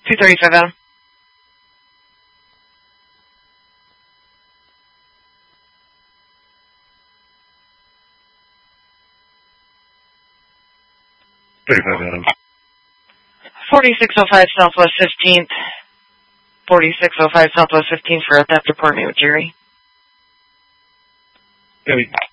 235 out. Adam. 4605 Southwest 15th. 4605 Southwest 15th for a theft report. Me with Jerry. Hey.